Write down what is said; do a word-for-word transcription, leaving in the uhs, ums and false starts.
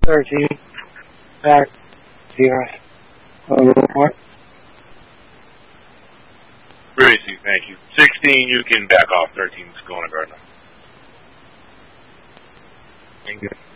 thirteen. Back. Zero. Uh, report. Gracie, thank you. sixteen, you can back off. thirteen's going to Gardner. Thank you.